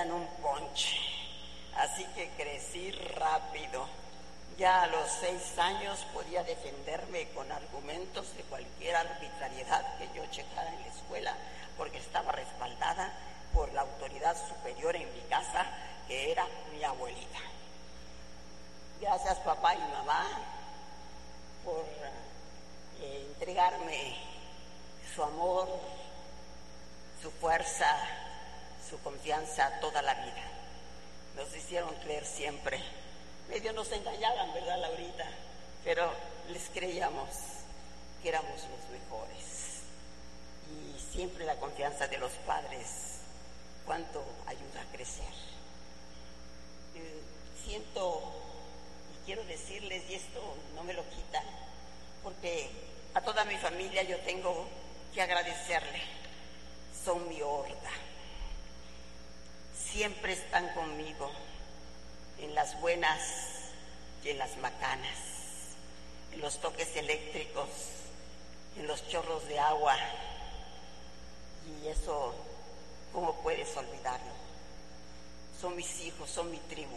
eran un ponche, así que crecí rápido. Ya a los 6 años podía defenderme con argumentos de cualquier arbitrariedad que yo checara en la escuela, porque estaba respaldada por la autoridad superior en mi casa, que era mi abuelita. Gracias papá y mamá por entregarme su amor, su fuerza, su confianza toda la vida. Nos hicieron creer siempre. Medio nos engañaban, ¿verdad, Laurita? Pero les creíamos que éramos los mejores. Y siempre la confianza de los padres, cuánto ayuda a crecer. Siento y quiero decirles, y esto no me lo quitan, porque a toda mi familia yo tengo que agradecerle. Son mi horda. Siempre están conmigo, en las buenas y en las macanas, en los toques eléctricos, en los chorros de agua. Y eso, ¿cómo puedes olvidarlo? Son mis hijos, son mi tribu.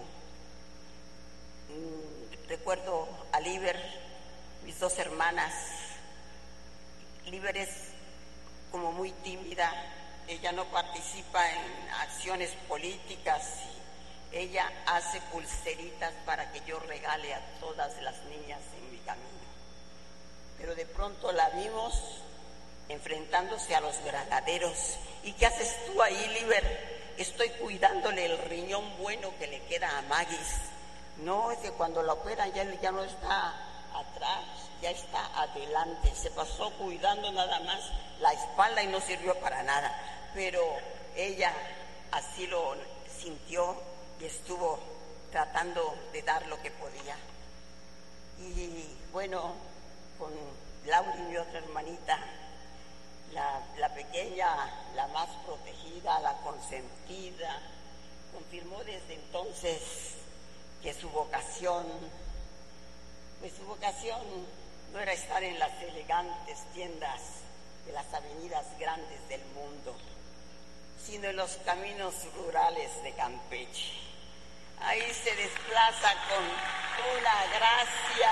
Recuerdo a Liber, mis 2 hermanas. Liber es como muy tímida, ella no participa en acciones políticas. Ella hace pulseritas para que yo regale a todas las niñas en mi camino. Pero de pronto la vimos enfrentándose a los granaderos. ¿Y qué haces tú ahí, Liber? Estoy cuidándole el riñón bueno que le queda a Maguis. No, es que cuando la operan ya no está atrás, ya está adelante. Se pasó cuidando nada más la espalda y no sirvió para nada. Pero ella así lo sintió y estuvo tratando de dar lo que podía. Y bueno, con Laura, mi otra hermanita, la pequeña, la más protegida, la consentida, confirmó desde entonces que su vocación no era estar en las elegantes tiendas de las avenidas grandes del mundo, sino en los caminos rurales de Campeche. Ahí se desplaza con una gracia,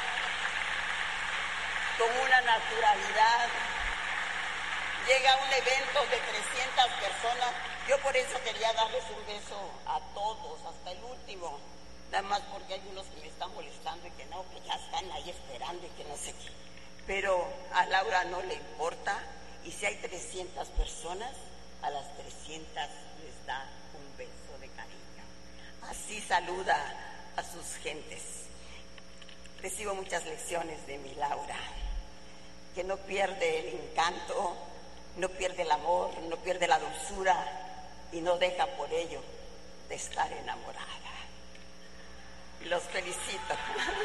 con una naturalidad. Llega a un evento de 300 personas. Yo por eso quería darles un beso a todos, hasta el último. Nada más porque hay unos que me están molestando y que no, que ya están ahí esperando y que no sé qué. Pero a Laura no le importa, y si hay 300 personas, a las 300 les da un beso de cariño. Así saluda a sus gentes. Recibo muchas lecciones de mi Laura, que no pierde el encanto, no pierde el amor, no pierde la dulzura y no deja por ello de estar enamorada. Y los felicito.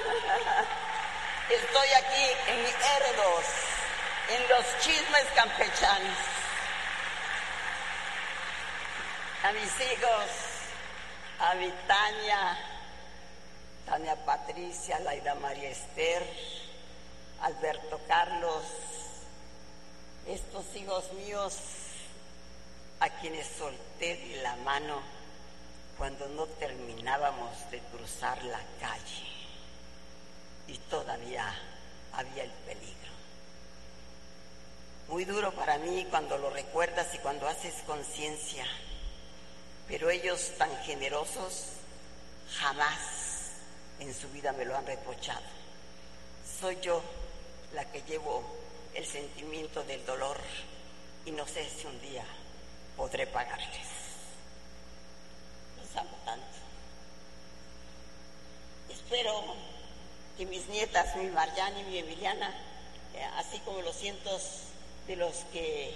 Estoy aquí en Hérodos, en los chismes campechanos. A mis hijos, a mi Tania Patricia, Laida María Esther, Alberto Carlos, estos hijos míos a quienes solté de la mano cuando no terminábamos de cruzar la calle y todavía había el peligro. Muy duro para mí cuando lo recuerdas y cuando haces conciencia, pero ellos tan generosos jamás en su vida me lo han reprochado. Soy yo la que llevo el sentimiento del dolor y no sé si un día podré pagarles. Los amo tanto. Espero que mis nietas, mi Mariana y mi Emiliana, así como los cientos de los que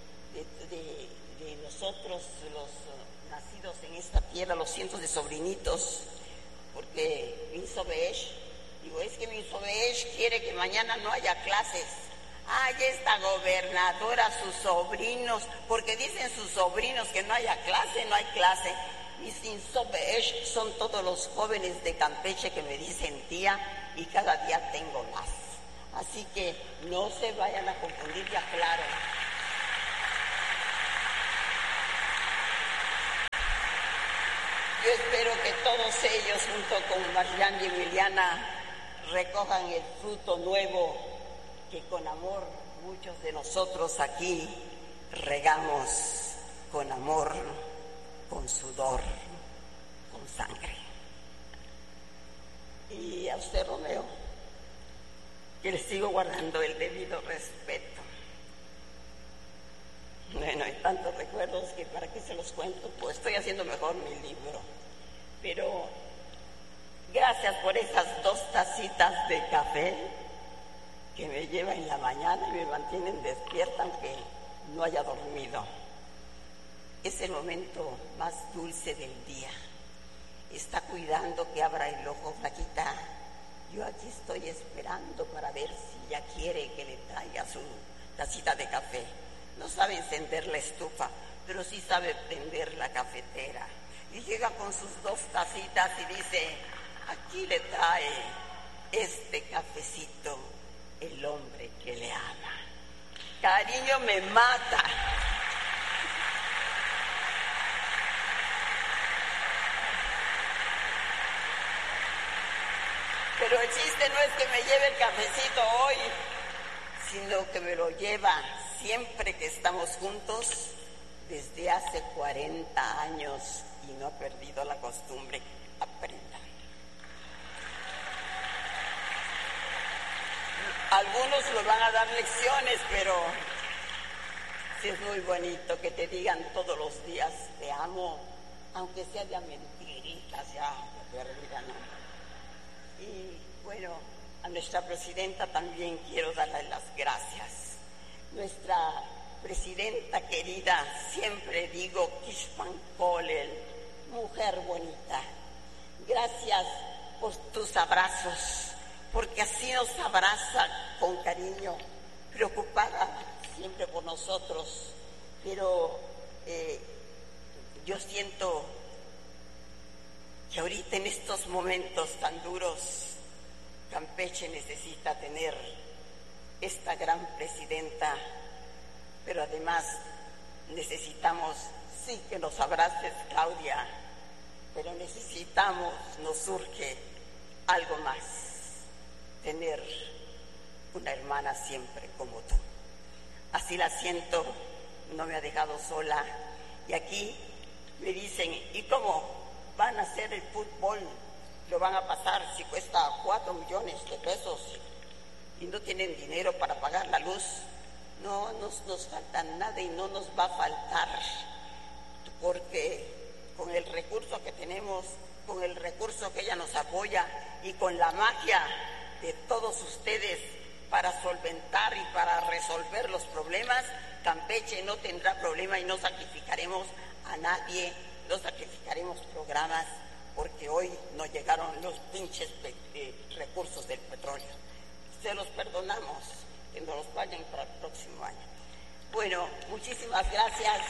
de nosotros, los nacidos en esta tierra, los cientos de sobrinitos, porque Minsobesh, digo, es que Minsobesh quiere que mañana no haya clases. Ay, esta gobernadora, sus sobrinos, porque dicen sus sobrinos que no haya clase, no hay clase. Mis Minsobesh son todos los jóvenes de Campeche que me dicen tía, y cada día tengo más. Así que no se vayan a confundir, ya claro. Yo espero que todos ellos, junto con Mariana y Emiliana, recojan el fruto nuevo que con amor muchos de nosotros aquí regamos, con amor, con sudor, con sangre. Y a usted, Romeo, que le sigo guardando el debido respeto. Bueno, hay tantos recuerdos que para qué se los cuento, pues estoy haciendo mejor mi libro. Pero gracias por esas 2 tacitas de café que me llevan en la mañana y me mantienen despierta aunque no haya dormido. Es el momento más dulce del día. Está cuidando que abra el ojo, flaquita. Yo aquí estoy esperando para ver si ya quiere que le traiga su tacita de café. No sabe encender la estufa, pero sí sabe prender la cafetera. Y llega con sus 2 tacitas y dice: aquí le trae este cafecito el hombre que le ama. Cariño, me mata. Pero el chiste no es que me lleve el cafecito hoy, sino que me lo lleva siempre que estamos juntos desde hace 40 años y no ha perdido la costumbre. Aprenda. Algunos lo van a dar lecciones, pero sí es muy bonito que te digan todos los días te amo, aunque sea de mentiritas, ya perdida, ¿no? Y bueno, a nuestra presidenta también quiero darle las gracias. Nuestra presidenta querida, siempre digo, Kishpan Kolel, mujer bonita. Gracias por tus abrazos, porque así nos abraza con cariño, preocupada siempre por nosotros. Pero yo siento que ahorita en estos momentos tan duros, Campeche necesita tener esta gran presidenta, pero además necesitamos, sí, que nos abraces, Claudia, pero necesitamos, nos surge algo más, tener una hermana siempre como tú. Así la siento, no me ha dejado sola. Y aquí me dicen, ¿y cómo van a hacer el fútbol? Lo van a pasar si cuesta 4 millones de pesos y no tienen dinero para pagar la luz. No nos falta nada y no nos va a faltar, porque con el recurso que tenemos, con el recurso que ella nos apoya y con la magia de todos ustedes para solventar y para resolver los problemas, Campeche no tendrá problema y no sacrificaremos a nadie, no sacrificaremos programas, porque hoy no llegaron los pinches recursos del petróleo. Se los perdonamos, que nos los paguen para el próximo año. Bueno, muchísimas gracias.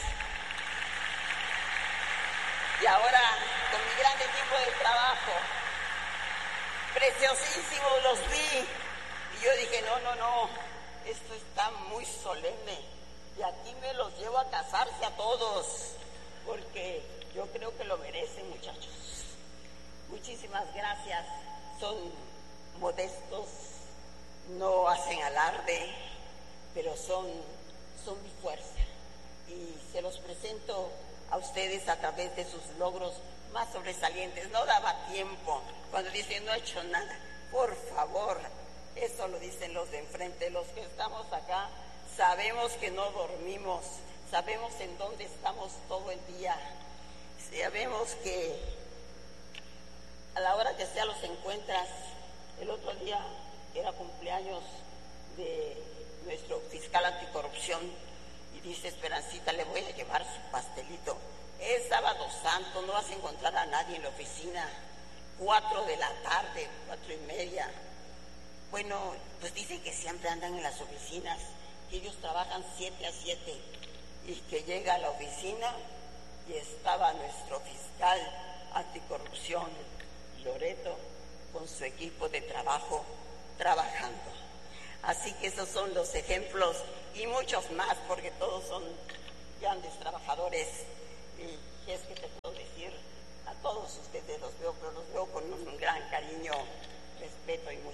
Y ahora, con mi gran equipo de trabajo, preciosísimos los vi. Y yo dije, no, esto está muy solemne. Y aquí me los llevo a casarse a todos, porque yo creo que lo merecen, muchachos. Muchísimas gracias. Son modestos, no hacen alarde, pero son mi fuerza. Y se los presento a ustedes a través de sus logros más sobresalientes. No daba tiempo. Cuando dicen no he hecho nada, por favor, eso lo dicen los de enfrente. Los que estamos acá sabemos que no dormimos, sabemos en dónde estamos todo el día, sabemos que a la hora que sea los encuentras. El otro día era cumpleaños de nuestro fiscal anticorrupción y dice Esperancita, le voy a llevar su pastelito. Es sábado santo, no vas a encontrar a nadie en la oficina. 4 de la tarde, 4:30. Bueno, pues dicen que siempre andan en las oficinas, que ellos trabajan 7 a 7 y que llega a la oficina y estaba nuestro fiscal anticorrupción, Loreto, con su equipo de trabajo, trabajando. Así que esos son los ejemplos y muchos más, porque todos son grandes trabajadores. Y es que te puedo decir, a todos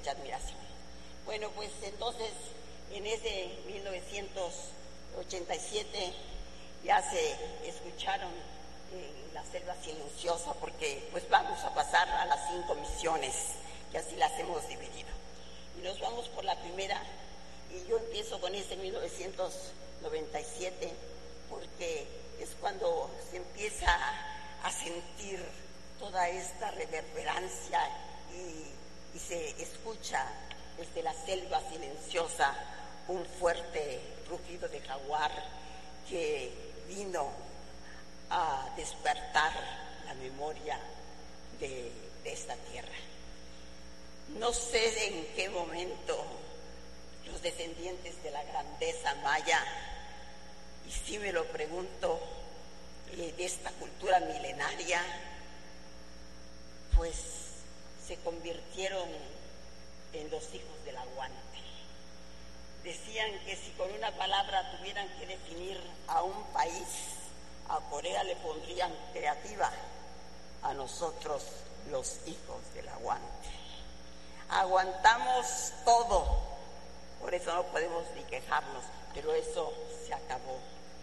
mucha admiración. Bueno, pues entonces en ese 1987 ya se escucharon La Selva Silenciosa, porque pues vamos a pasar a las 5 misiones, que así las hemos dividido. Y nos vamos por la primera, y yo empiezo con ese 1997, porque es cuando se empieza a sentir toda esta reverberancia y se escucha desde la selva silenciosa un fuerte rugido de jaguar que vino a despertar la memoria de esta tierra. No sé en qué momento los descendientes de la grandeza maya, y sí me lo pregunto, de esta cultura milenaria, pues se convirtieron en los hijos del aguante. Decían que si con una palabra tuvieran que definir a un país, a Corea le pondrían creativa, a nosotros los hijos del aguante. Aguantamos todo, por eso no podemos ni quejarnos, pero eso se acabó.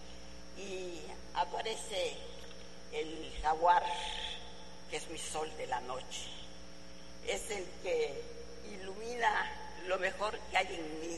Y aparece el jaguar, que es mi sol de la noche. Es el que ilumina lo mejor que hay en mí,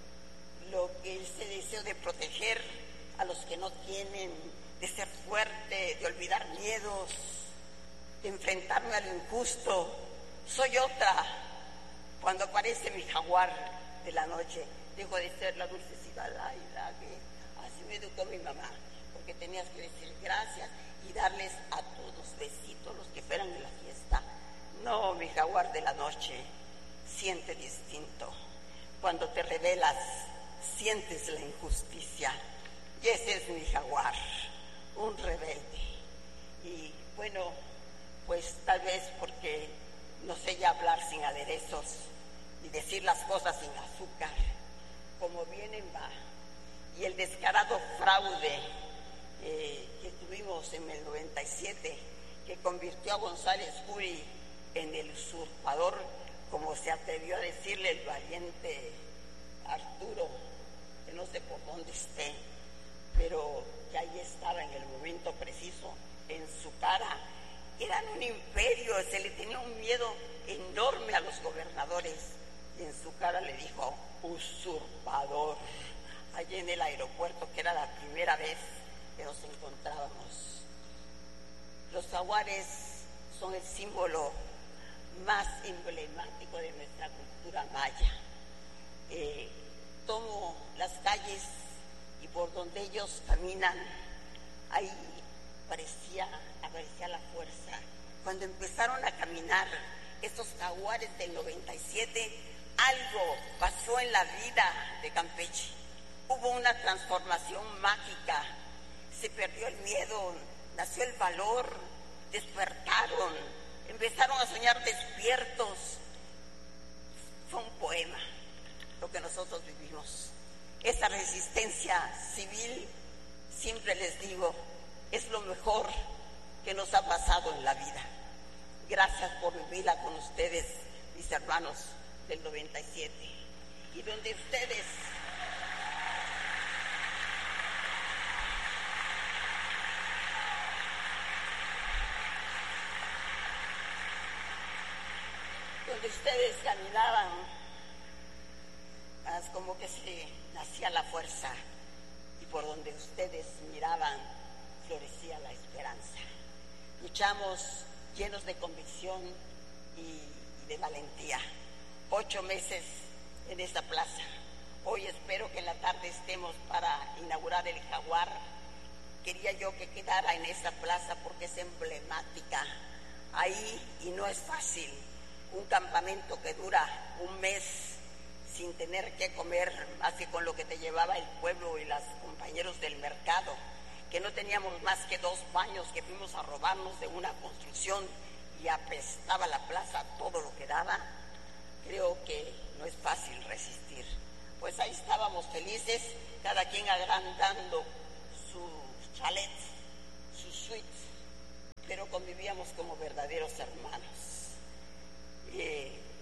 ese deseo de proteger a los que no tienen, de ser fuerte, de olvidar miedos, de enfrentarme a lo injusto. Soy otra. Cuando aparece mi jaguar de la noche, dejo de ser la dulcecita Laila, que así me educó mi mamá, porque tenías que decir gracias y darles a todos besitos, los que fueran de la fiesta. No, mi jaguar de la noche siente distinto. Cuando te rebelas, sientes la injusticia. Y ese es mi jaguar, un rebelde. Y bueno, pues tal vez porque no sé ya hablar sin aderezos y decir las cosas sin azúcar, como vienen va. Y el descarado fraude que tuvimos en el 97, que convirtió a González Curi en el usurpador, como se atrevió a decirle el valiente Arturo, que no sé por dónde esté, pero que ahí estaba en el momento preciso, en su cara. Eran un imperio, se le tenía un miedo enorme a los gobernadores, y en su cara le dijo usurpador, allí en el aeropuerto, que era la primera vez que nos encontrábamos. Los jaguares son el símbolo más emblemático de nuestra cultura maya. Tomo las calles y por donde ellos caminan, ahí aparecía la fuerza. Cuando empezaron a caminar estos jaguares del 97, algo pasó en la vida de Campeche. Hubo una transformación mágica, se perdió el miedo, nació el valor, despertaron, empezaron a soñar despiertos. Fue un poema lo que nosotros vivimos. Esa resistencia civil, siempre les digo, es lo mejor que nos ha pasado en la vida. Gracias por vivirla con ustedes, mis hermanos del 97. Y donde ustedes caminaban, como que se nacía la fuerza, y por donde ustedes miraban florecía la esperanza. Luchamos llenos de convicción y de valentía. 8 meses en esta plaza. Hoy espero que en la tarde estemos para inaugurar el jaguar. Quería yo que quedara en esta plaza porque es emblemática. Ahí, y no es fácil, un campamento que dura un mes sin tener que comer más que con lo que te llevaba el pueblo y los compañeros del mercado, que no teníamos más que 2 baños que fuimos a robarnos de una construcción y apestaba la plaza todo lo que daba. Creo que no es fácil resistir. Pues ahí estábamos felices, cada quien agrandando su chalet, su suite, pero convivíamos como verdaderos hermanos.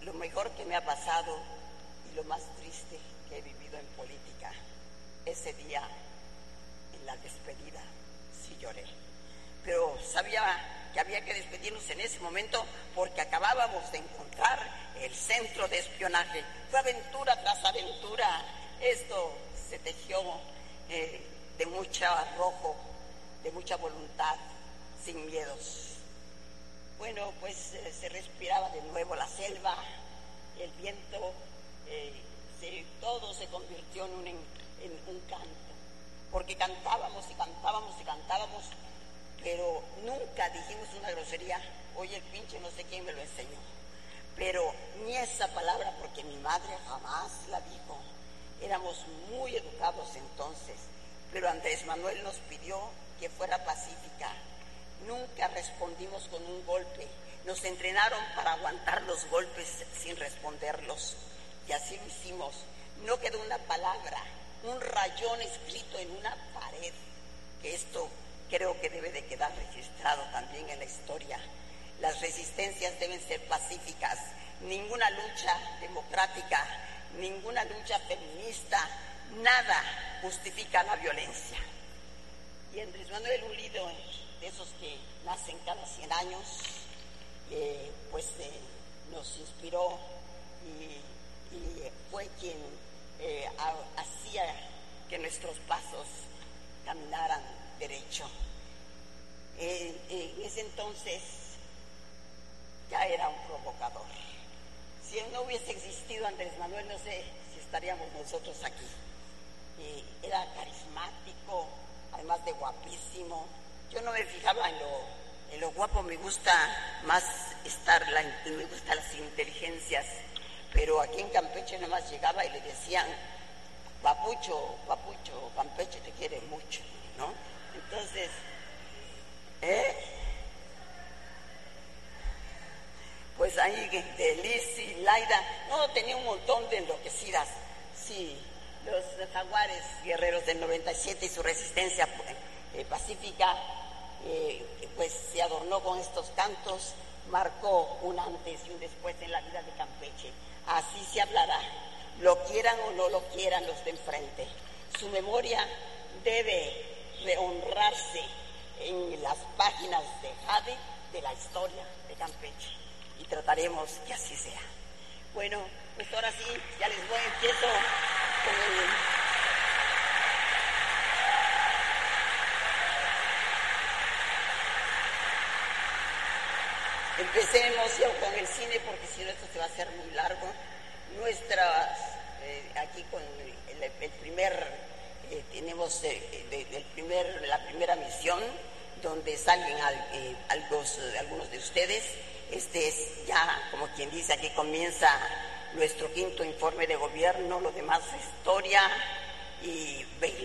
lo mejor que me ha pasado y lo más triste que he vivido en política, ese día en la despedida, sí lloré. Pero sabía que había que despedirnos en ese momento porque acabábamos de encontrar el centro de espionaje. Fue aventura tras aventura. Esto se tejió de mucho arrojo, de mucha voluntad, sin miedos. Bueno, pues se respiraba de nuevo la selva, el viento, todo se convirtió en un canto, porque cantábamos y cantábamos y cantábamos, pero nunca dijimos una grosería. Oye, el pinche no sé quién me lo enseñó, pero ni esa palabra, porque mi madre jamás la dijo. Éramos muy educados entonces, pero Andrés Manuel nos pidió que fuera pacífica. Nunca respondimos con un golpe. Nos entrenaron para aguantar los golpes sin responderlos, y así lo hicimos. No quedó una palabra, un rayón escrito en una pared, que esto creo que debe de quedar registrado también en la historia. Las resistencias deben ser pacíficas. Ninguna lucha democrática, ninguna lucha feminista, nada justifica la violencia. Y Andrés Manuel, un líder de esos que nacen cada 100 años, nos inspiró y fue quien hacía que nuestros pasos caminaran derecho. En ese entonces ya era un provocador. Si no hubiese existido Andrés Manuel, no sé si estaríamos nosotros aquí. Era carismático, además de guapísimo. Yo no me fijaba en lo guapo, me gusta más me gustan las inteligencias, pero aquí en Campeche nomás llegaba y le decían, papucho, Campeche te quiere mucho, ¿no? Entonces, pues ahí de Liz y Laida, no, tenía un montón de enloquecidas, sí, los jaguares guerreros del 97 y su resistencia pacífica, pues se adornó con estos cantos, marcó un antes y un después en la vida de Campeche. Así se hablará, lo quieran o no lo quieran los de enfrente. Su memoria debe rehonrarse en las páginas de Jade de la historia de Campeche, y trataremos que así sea. Bueno, pues ahora sí, ya les voy, empiezo con Empecemos ya con el cine, porque si no esto se va a hacer muy largo. Aquí con el primer, tenemos la primera misión, donde salen algunos de ustedes. Este es ya, como quien dice, aquí comienza nuestro 5º informe de gobierno, lo demás es historia, y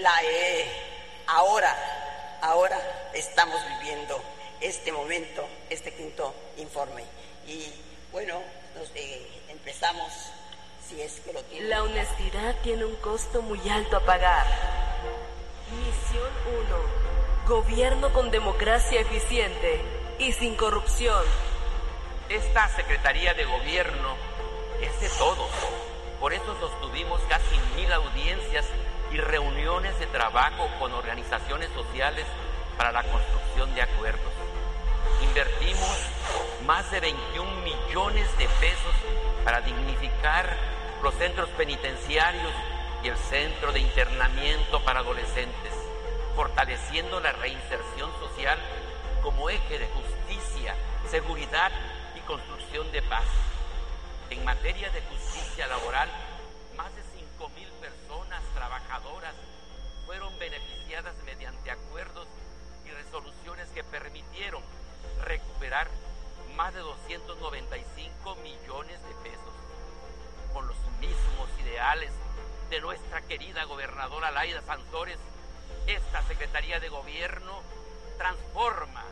ahora estamos viviendo este momento, este 5º informe. Y bueno, empezamos, si es que lo tiene. La honestidad tiene un costo muy alto a pagar. Misión 1. Gobierno con democracia eficiente y sin corrupción. Esta Secretaría de Gobierno es de todos. Por eso sostuvimos casi 1000 audiencias y reuniones de trabajo con organizaciones sociales para la construcción de acuerdos. Invertimos más de 21 millones de pesos para dignificar los centros penitenciarios y el centro de internamiento para adolescentes, fortaleciendo la reinserción social como eje de justicia, seguridad y construcción de paz. En materia de justicia laboral, más de 5,000 personas trabajadoras fueron beneficiadas mediante acuerdos y resoluciones que permitieron recuperar más de 295 millones de pesos. Con los mismos ideales de nuestra querida gobernadora Laida Sansores, esta Secretaría de Gobierno transforma.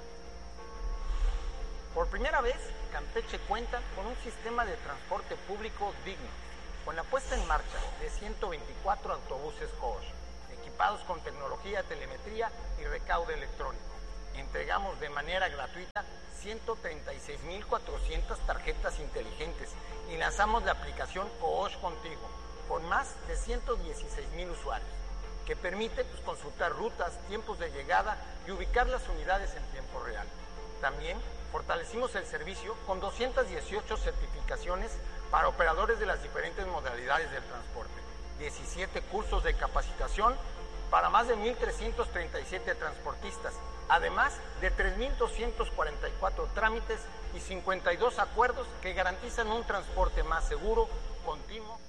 Por primera vez, Campeche cuenta con un sistema de transporte público digno, con la puesta en marcha de 124 autobuses Coach, equipados con tecnología, telemetría y recaudo electrónico. Entregamos de manera gratuita 136.400 tarjetas inteligentes y lanzamos la aplicación Coach Contigo con más de 116,000 usuarios, que permite consultar rutas, tiempos de llegada y ubicar las unidades en tiempo real. También fortalecimos el servicio con 218 certificaciones para operadores de las diferentes modalidades del transporte, 17 cursos de capacitación para más de 1,337 transportistas, además de 3,244 trámites y 52 acuerdos que garantizan un transporte más seguro, continuo.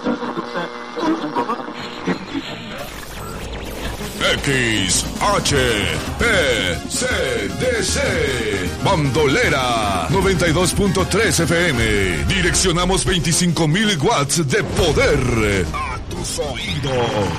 XHPCDC Bandolera 92.3 FM. Direccionamos 25,000 watts de poder a tus oídos.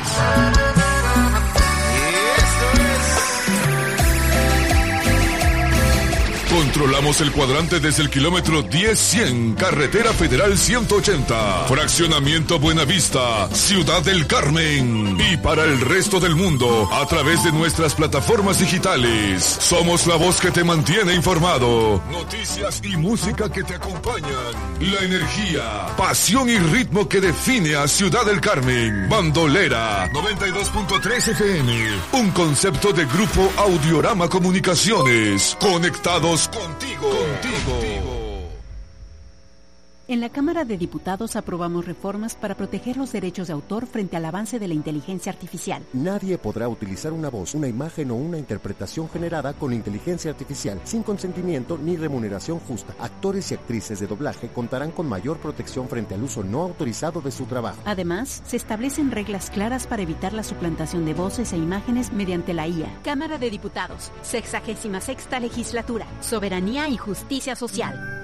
Controlamos el cuadrante desde el kilómetro 10-100, Carretera Federal 180, Fraccionamiento Buenavista, Ciudad del Carmen. Y para el resto del mundo, a través de nuestras plataformas digitales. Somos la voz que te mantiene informado. Noticias y música que te acompañan. La energía, pasión y ritmo que define a Ciudad del Carmen. Bandolera 92.3 FM. Un concepto de Grupo Audiorama Comunicaciones. Conectados contigo. En la Cámara de Diputados aprobamos reformas para proteger los derechos de autor frente al avance de la inteligencia artificial. Nadie podrá utilizar una voz, una imagen o una interpretación generada con inteligencia artificial sin consentimiento ni remuneración justa. Actores y actrices de doblaje contarán con mayor protección frente al uso no autorizado de su trabajo. Además, se establecen reglas claras para evitar la suplantación de voces e imágenes mediante la IA. Cámara de Diputados, 66ª Legislatura, Soberanía y Justicia Social.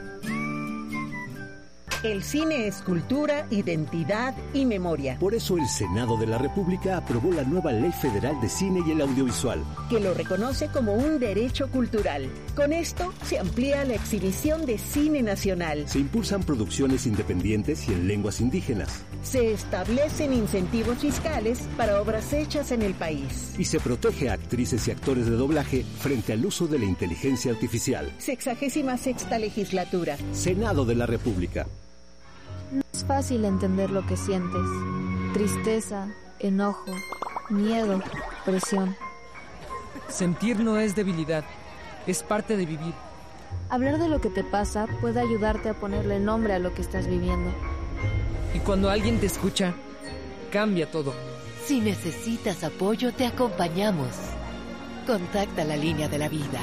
El cine es cultura, identidad y memoria. Por eso el Senado de la República aprobó la nueva Ley Federal de Cine y el Audiovisual, que lo reconoce como un derecho cultural. Con esto se amplía la exhibición de cine nacional. Se impulsan producciones independientes y en lenguas indígenas. Se establecen incentivos fiscales para obras hechas en el país. Y se protege a actrices y actores de doblaje frente al uso de la inteligencia artificial. 66ª Legislatura. Senado de la República. No es fácil entender lo que sientes. Tristeza, enojo, miedo, presión. Sentir no es debilidad, es parte de vivir. Hablar de lo que te pasa puede ayudarte a ponerle nombre a lo que estás viviendo. Y cuando alguien te escucha, cambia todo. Si necesitas apoyo, te acompañamos. Contacta la línea de la vida.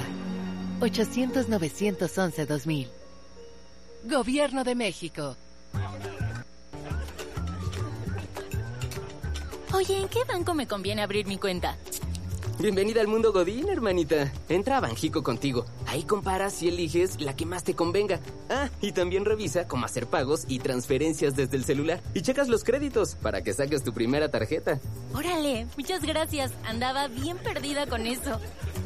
800-911-2000. Gobierno de México. Oye, ¿en qué banco me conviene abrir mi cuenta? Bienvenida al mundo Godín, hermanita. Entra a Banxico Contigo. Ahí comparas y eliges la que más te convenga. Ah, y también revisa cómo hacer pagos y transferencias desde el celular. Y checas los créditos para que saques tu primera tarjeta. Órale, muchas gracias. Andaba bien perdida con eso.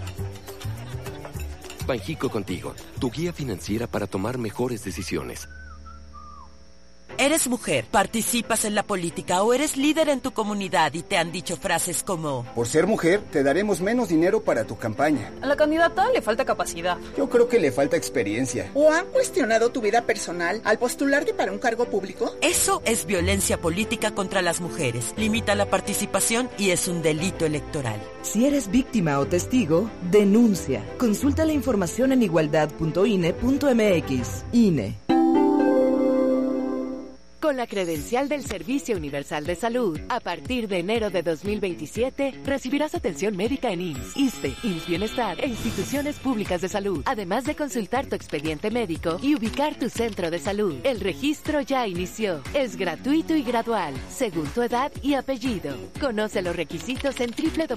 Banxico Contigo, tu guía financiera para tomar mejores decisiones. Eres mujer, participas en la política o eres líder en tu comunidad y te han dicho frases como: por ser mujer, te daremos menos dinero para tu campaña. A la candidata le falta capacidad. Yo creo que le falta experiencia. ¿O han cuestionado tu vida personal al postularte para un cargo público? Eso es violencia política contra las mujeres. Limita la participación y es un delito electoral. Si eres víctima o testigo, denuncia. Consulta la información en igualdad.ine.mx. INE. Con la credencial del Servicio Universal de Salud, a partir de enero de 2027, recibirás atención médica en IMSS, ISSSTE, IMSS Bienestar e instituciones públicas de salud, además de consultar tu expediente médico y ubicar tu centro de salud. El registro ya inició. Es gratuito y gradual, según tu edad y apellido. Conoce los requisitos en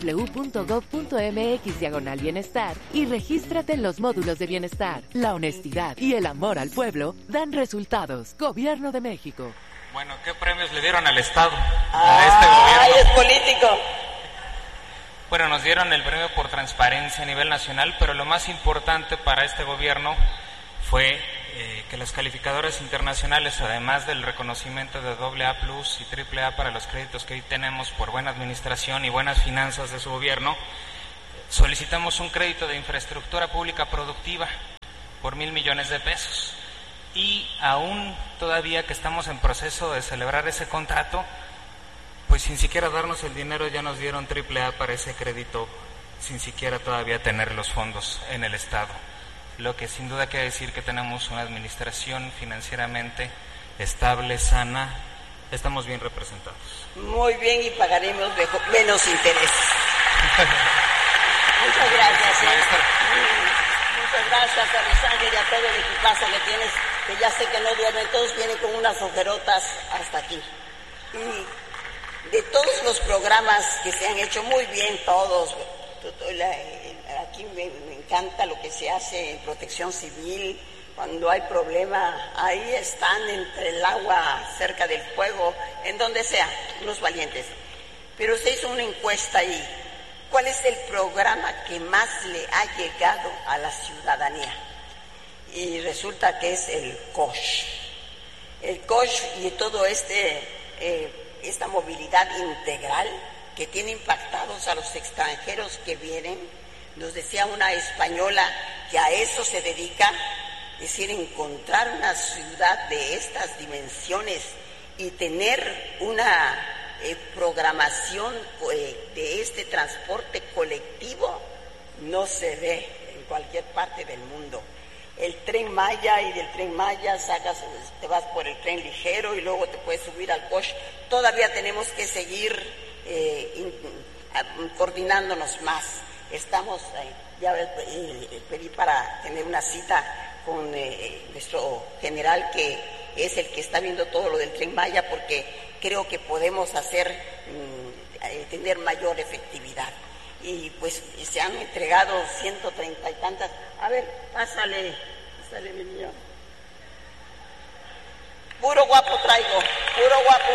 www.gov.mx/bienestar y regístrate en los módulos de bienestar. La honestidad y el amor al pueblo dan resultados. Gobierno de México. Bueno, ¿qué premios le dieron al Estado a este gobierno? ¡Ay, es político! Bueno, nos dieron el premio por transparencia a nivel nacional, pero lo más importante para este gobierno fue que los calificadores internacionales, además del reconocimiento de AA+ y AAA para los créditos que hoy tenemos por buena administración y buenas finanzas de su gobierno, solicitamos un crédito de infraestructura pública productiva por 1,000 millones de pesos. Y aún todavía que estamos en proceso de celebrar ese contrato, pues sin siquiera darnos el dinero ya nos dieron AAA para ese crédito, sin siquiera todavía tener los fondos en el Estado. Lo que sin duda quiere decir que tenemos una administración financieramente estable, sana, estamos bien representados. Muy bien, y pagaremos menos intereses. Muchas gracias. Muchas gracias a Luis Ángel y a todo el equipazo que tienes, que ya sé que no duermen, todos vienen con unas ojerotas hasta aquí. Y de todos los programas que se han hecho muy bien, todos, aquí me encanta lo que se hace en protección civil. Cuando hay problema, ahí están entre el agua, cerca del fuego, en donde sea, unos valientes. Pero se hizo una encuesta ahí. ¿Cuál es el programa que más le ha llegado a la ciudadanía? Y resulta que es el COSH. El COSH y todo esta movilidad integral que tiene impactados a los extranjeros que vienen. Nos decía una española que a eso se dedica, es decir, encontrar una ciudad de estas dimensiones y tener una programación de este transporte colectivo, no se ve en cualquier parte del mundo. El Tren Maya, y del Tren Maya te vas por el tren ligero y luego te puedes subir al COSH. Todavía tenemos que seguir coordinándonos más. Estamos, ya pedí para tener una cita con nuestro general, que es el que está viendo todo lo del Tren Maya, porque creo que podemos tener mayor efectividad. Y pues se han entregado 130 y tantas. A ver, pásale mi niño. Puro guapo traigo, puro guapo.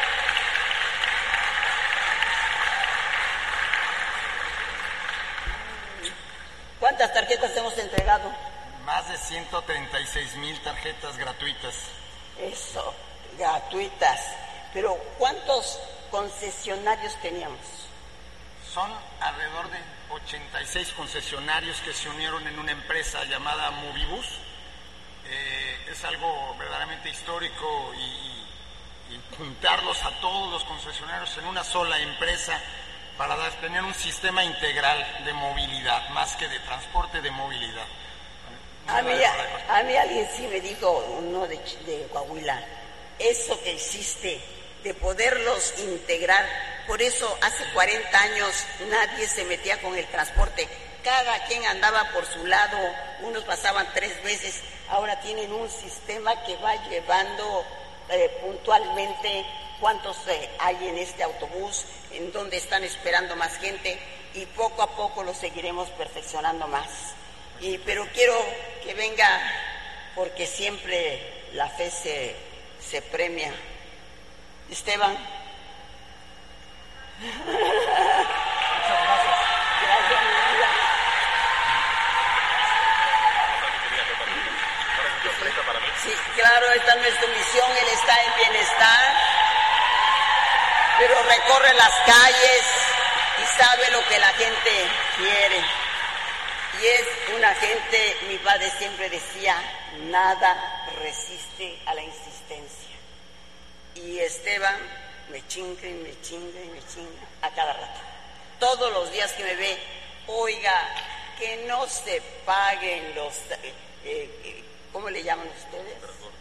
¿Cuántas tarjetas hemos entregado? Más de 136,000 tarjetas gratuitas. Eso, gratuitas. Pero ¿cuántos concesionarios teníamos? Son alrededor de 86 concesionarios que se unieron en una empresa llamada Movibus. Es algo verdaderamente histórico y juntarlos a todos los concesionarios en una sola empresa para tener un sistema integral de movilidad, más que de transporte, de movilidad. A mí alguien sí me dijo, uno de Coahuila, eso que hiciste de poderlos integrar. Por eso hace 40 años nadie se metía con el transporte. Cada quien andaba por su lado, unos pasaban 3 veces. Ahora tienen un sistema que va llevando puntualmente cuántos hay en este autobús, en dónde están esperando más gente, y poco a poco lo seguiremos perfeccionando más. Pero quiero que venga, porque siempre la fe se premia. Esteban. Muchas gracias. Gracias, mi vida. Sí, claro, esta no es tu misión, él está en bienestar, pero recorre las calles y sabe lo que la gente quiere. Y es una gente, mi padre siempre decía, nada resiste a la insistencia. Y Esteban me chinga y me chinga y me chinga a cada rato. Todos los días que me ve, oiga, que no se paguen los... ¿cómo le llaman ustedes?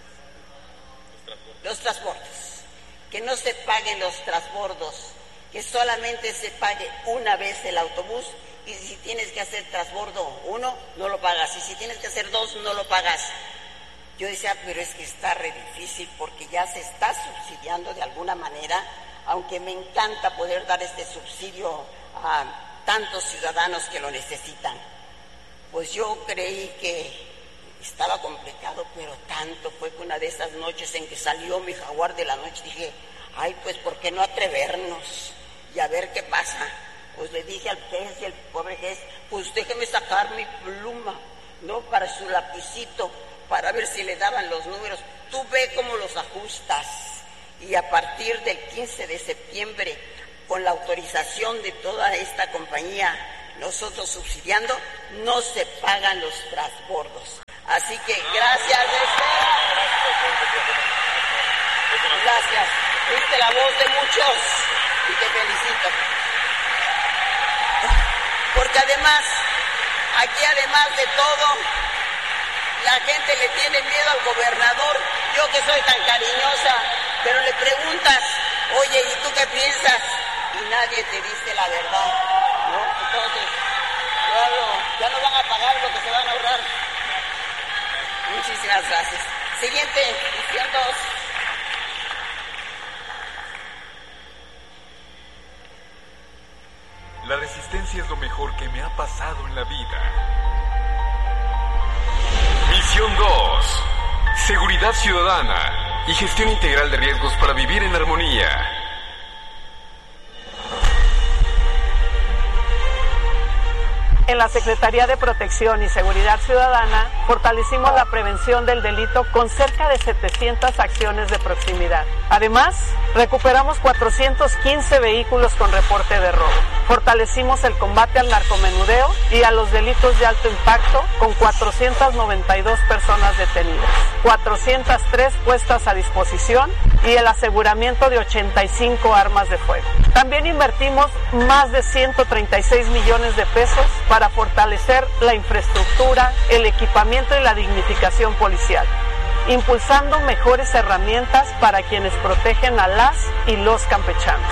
Los transbordos. Que no se paguen los transbordos, que solamente se pague una vez el autobús, y si tienes que hacer transbordo 1, no lo pagas, y si tienes que hacer 2, no lo pagas. Yo decía, pero es que está re difícil, porque ya se está subsidiando de alguna manera, aunque me encanta poder dar este subsidio a tantos ciudadanos que lo necesitan. Pues yo creí que estaba complicado, pero tanto fue que una de esas noches en que salió mi jaguar de la noche, dije, ay, pues ¿por qué no atrevernos y a ver qué pasa? Pues le dije al juez, y el pobre juez, pues déjeme sacar mi pluma, ¿no? Para su lapicito, para ver si le daban los números. Tú ve cómo los ajustas. Y a partir del 15 de septiembre, con la autorización de toda esta compañía, nosotros subsidiando, no se pagan los transbordos. Así que gracias, gracias. Fuiste la voz de muchos y te felicito. Porque además, aquí además de todo, la gente le tiene miedo al gobernador. Yo que soy tan cariñosa, pero le preguntas, oye, ¿y tú qué piensas? Y nadie te dice la verdad, ¿no? Entonces, ya no van a pagar lo que se van a ahorrar. Muchísimas gracias. Siguiente, misión 2. La resistencia es lo mejor que me ha pasado en la vida. Misión 2. Seguridad ciudadana y gestión integral de riesgos para vivir en armonía. En la Secretaría de Protección y Seguridad Ciudadana fortalecimos la prevención del delito con cerca de 700 acciones de proximidad. Además, recuperamos 415 vehículos con reporte de robo. Fortalecimos el combate al narcomenudeo y a los delitos de alto impacto con 492 personas detenidas, 403 puestas a disposición y el aseguramiento de 85 armas de fuego. También invertimos más de 136 millones de pesos para fortalecer la infraestructura, el equipamiento y la dignificación policial, impulsando mejores herramientas para quienes protegen a las y los campechanos.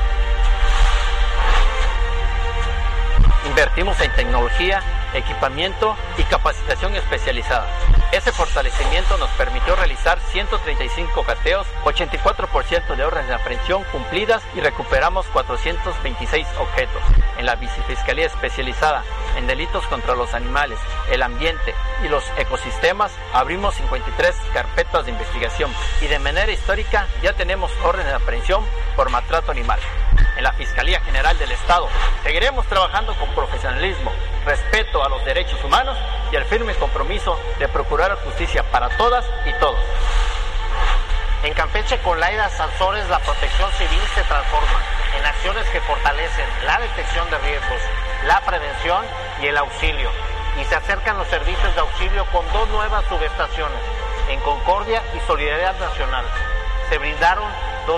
Invertimos en tecnología, equipamiento y capacitación especializada. Ese fortalecimiento nos permitió realizar 135 cateos, 84% de órdenes de aprehensión cumplidas y recuperamos 426 objetos. En la Vicefiscalía Especializada en Delitos contra los Animales, el Ambiente y los Ecosistemas, abrimos 53 carpetas de investigación y de manera histórica ya tenemos órdenes de aprehensión por maltrato animal. En la Fiscalía General del Estado seguiremos trabajando con profesionalismo, respeto a los derechos humanos y el firme compromiso de procurar justicia para todas y todos. En Campeche, con Laida Sansores, la protección civil se transforma en acciones que fortalecen la detección de riesgos, la prevención y el auxilio. Y se acercan los servicios de auxilio con 2 nuevas subestaciones, en Concordia y Solidaridad Nacional. Se brindaron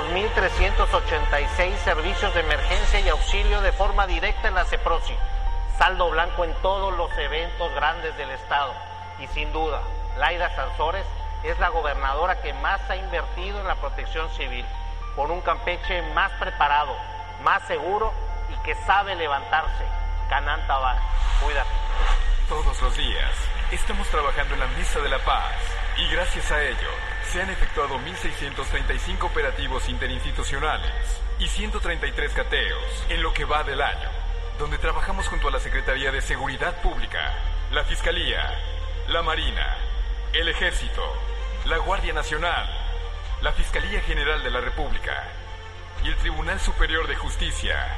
2.386 servicios de emergencia y auxilio de forma directa en la CEPROSI. Saldo blanco en todos los eventos grandes del Estado. Y sin duda, Laida Sansores es la gobernadora que más ha invertido en la protección civil, por un Campeche más preparado, más seguro y que sabe levantarse. Canán Tabar, cuídate. Todos los días estamos trabajando en la Mesa de la Paz y gracias a ello se han efectuado 1.635 operativos interinstitucionales y 133 cateos en lo que va del año, donde trabajamos junto a la Secretaría de Seguridad Pública, la Fiscalía, la Marina, el Ejército, la Guardia Nacional, la Fiscalía General de la República y el Tribunal Superior de Justicia.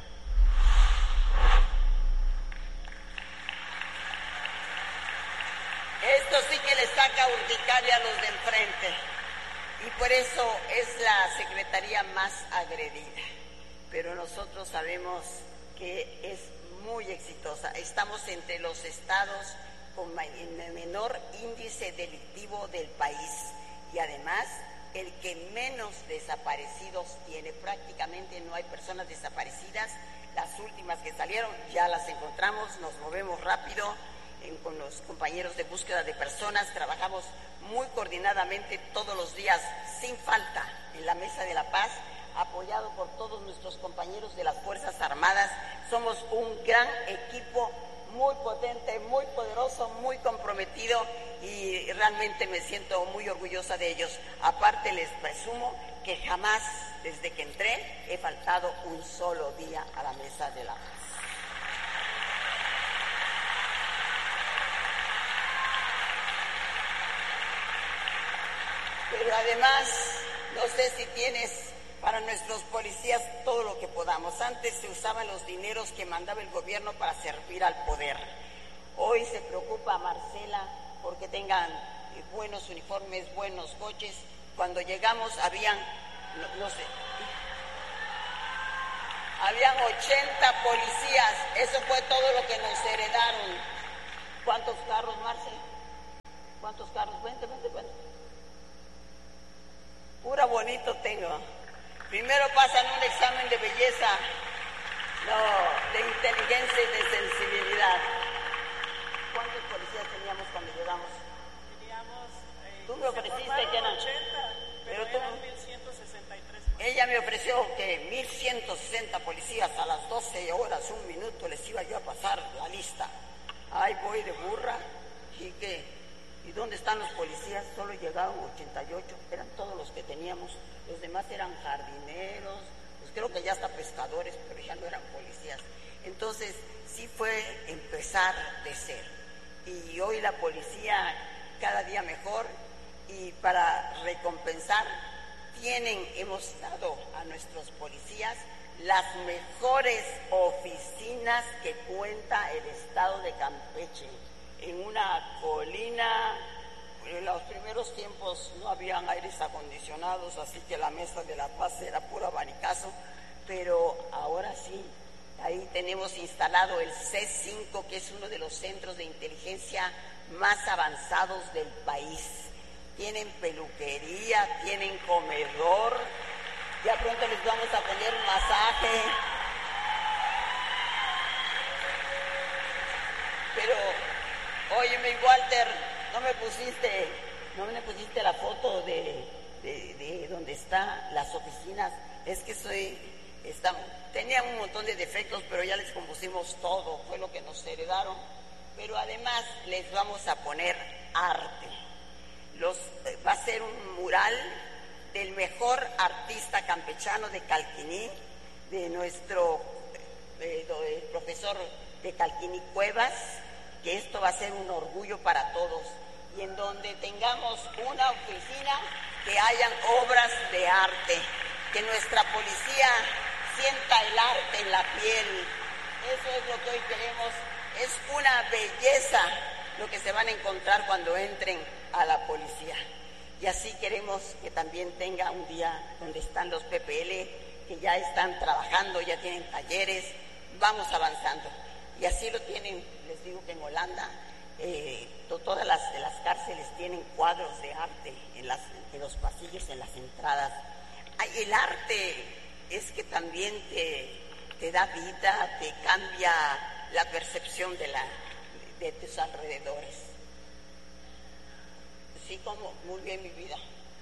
Esto sí que le saca urticaria a los de enfrente. Y por eso es la secretaría más agredida. Pero nosotros sabemos que es muy exitosa. Estamos entre los estados con el menor índice delictivo del país. Y además, el que menos desaparecidos tiene. Prácticamente no hay personas desaparecidas. Las últimas que salieron ya las encontramos, nos movemos rápido. Con los compañeros de búsqueda de personas, trabajamos muy coordinadamente todos los días, sin falta, en la Mesa de la Paz, apoyado por todos nuestros compañeros de las Fuerzas Armadas. Somos un gran equipo, muy potente, muy poderoso, muy comprometido y realmente me siento muy orgullosa de ellos. Aparte les presumo que jamás, desde que entré, he faltado un solo día a la Mesa de la Paz. Pero además, no sé si tienes para nuestros policías todo lo que podamos. Antes se usaban los dineros que mandaba el gobierno para servir al poder. Hoy se preocupa Marcela porque tengan buenos uniformes, buenos coches. Cuando llegamos habían 80 policías. Eso fue todo lo que nos heredaron. ¿Cuántos carros, Marcela? ¿Cuántos carros? Cuente. Pura bonito tengo. Primero pasan un examen de belleza, no, de inteligencia y de sensibilidad. ¿Cuántos policías teníamos cuando llegamos? Tú me ofreciste que eran 80, pero tú... eran 1163. Ella me ofreció que 1160 policías a las 12 horas, 1 minuto, les iba yo a pasar la lista. Ahí voy de burra. ¿Y qué? ¿Y dónde están los policías? Solo llegaron 88, eran todos los que teníamos. Los demás eran jardineros, pues creo que ya hasta pescadores, pero ya no eran policías. Entonces, sí fue empezar de cero. Y hoy la policía cada día mejor, y para recompensar hemos dado a nuestros policías las mejores oficinas que cuenta el estado de Campeche. En una colina, en los primeros tiempos no habían aires acondicionados, así que la Mesa de la Paz era puro abanicazo, pero ahora sí, ahí tenemos instalado el C5, que es uno de los centros de inteligencia más avanzados del país. Tienen peluquería, tienen comedor, ya pronto les vamos a poner masaje. Pero, óyeme, Walter, no me pusiste la foto de donde están las oficinas. Es que tenía un montón de defectos, pero ya les compusimos todo, fue lo que nos heredaron. Pero además les vamos a poner arte. Va a ser un mural del mejor artista campechano de Calquiní, de nuestro profesor de Calquiní Cuevas, que esto va a ser un orgullo para todos, y en donde tengamos una oficina que hayan obras de arte, que nuestra policía sienta el arte en la piel. Eso es lo que hoy queremos, es una belleza lo que se van a encontrar cuando entren a la policía. Y así queremos que también tenga un día donde están los PPL, que ya están trabajando, ya tienen talleres, vamos avanzando. Y así lo tienen, les digo que en Holanda, todas las cárceles tienen cuadros de arte en los pasillos, en las entradas. El arte es que también te da vida, te cambia la percepción de tus alrededores. Sí, como muy bien mi vida.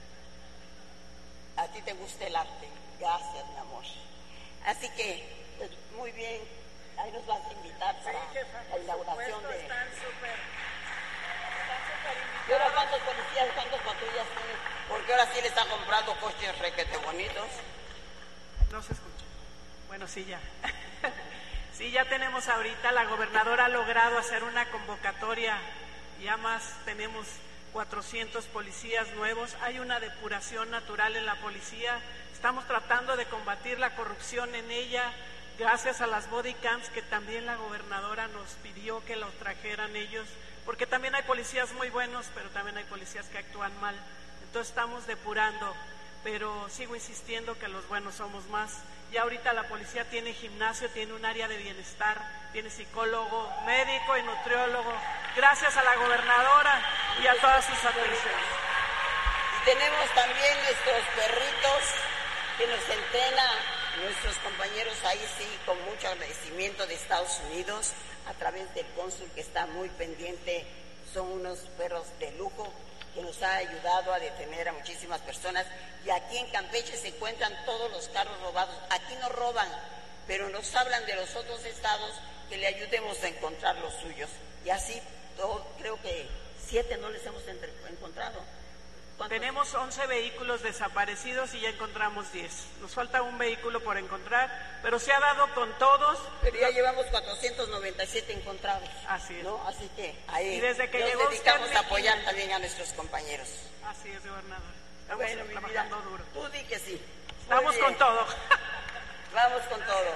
A ti te gusta el arte. Gracias, mi amor. Así que, pues, muy bien. Ahí nos vas a invitar para la inauguración de... Están súper invitados. ¿Y ahora cuántos policías, cuántas patrullas tienen? Porque ahora sí le están comprando coches requete bonitos. No se escucha. Bueno, sí, ya. Sí, ya tenemos ahorita, la gobernadora ha logrado hacer una convocatoria, ya más tenemos 400 policías nuevos, hay una depuración natural en la policía, estamos tratando de combatir la corrupción en ella, gracias a las body cams que también la gobernadora nos pidió que los trajeran ellos, porque también hay policías muy buenos, pero también hay policías que actúan mal, entonces estamos depurando, pero sigo insistiendo que los buenos somos más. Ya ahorita la policía tiene gimnasio, tiene un área de bienestar, tiene psicólogo, médico y nutriólogo, gracias a la gobernadora y a todas sus atenciones. Y tenemos también nuestros perritos que nos entrenan, nuestros compañeros ahí sí, con mucho agradecimiento de Estados Unidos, a través del cónsul que está muy pendiente, son unos perros de lujo, que nos ha ayudado a detener a muchísimas personas, y aquí en Campeche se encuentran todos los carros robados. Aquí no roban, pero nos hablan de los otros estados que le ayudemos a encontrar los suyos, y así creo que 7 no les hemos encontrado. Tenemos 11 vehículos desaparecidos y ya encontramos 10. Nos falta un vehículo por encontrar, pero se ha dado con todos. Pero ya llevamos 497 encontrados. Así es. ¿No? Así que ahí y desde que nos llegó dedicamos a apoyar también a nuestros compañeros. Así es, gobernador. Estamos trabajando duro. Tú di que sí. Estamos con todo. Vamos con todo.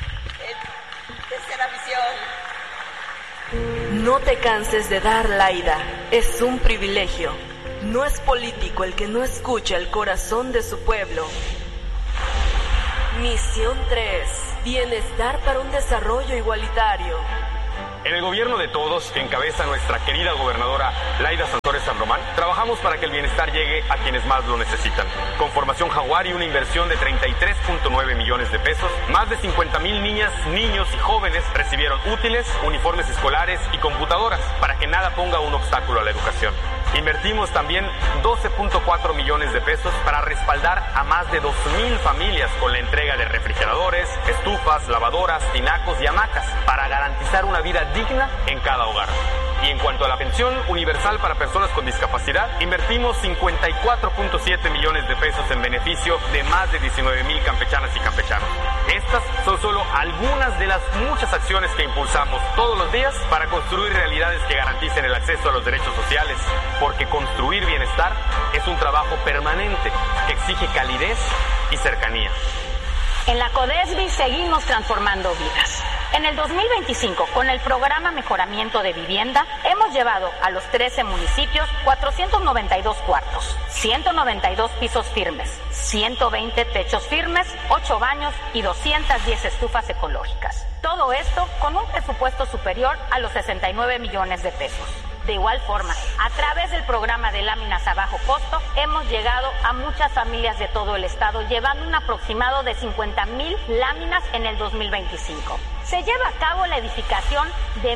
Tercera visión. No te canses de dar la ida. Es un privilegio. No es político el que no escucha el corazón de su pueblo. Misión 3. Bienestar para un desarrollo igualitario. En el gobierno de todos, que encabeza nuestra querida gobernadora Laida Sansores San Román, trabajamos para que el bienestar llegue a quienes más lo necesitan. Con Formación Jaguar y una inversión de 33.9 millones de pesos, más de 50,000 niñas, niños y jóvenes recibieron útiles, uniformes escolares y computadoras para que nada ponga un obstáculo a la educación. Invertimos también 12.4 millones de pesos para respaldar a más de 2,000 familias con la entrega de refrigeradores, estufas, lavadoras, tinacos y hamacas para garantizar una vida digna en cada hogar. Y en cuanto a la pensión universal para personas con discapacidad, invertimos 54.7 millones de pesos en beneficio de más de 19,000 campechanas y campechanos. Estas son solo algunas de las muchas acciones que impulsamos todos los días para construir realidades que garanticen el acceso a los derechos sociales, porque construir bienestar es un trabajo permanente que exige calidez y cercanía. En la CODESBI seguimos transformando vidas. En el 2025, con el programa Mejoramiento de Vivienda, hemos llevado a los 13 municipios 492 cuartos, 192 pisos firmes, 120 techos firmes, 8 baños y 210 estufas ecológicas. Todo esto con un presupuesto superior a los 69 millones de pesos. De igual forma, a través del programa de láminas a bajo costo, hemos llegado a muchas familias de todo el estado, llevando un aproximado de 50,000 láminas en el 2025. Se lleva a cabo la edificación de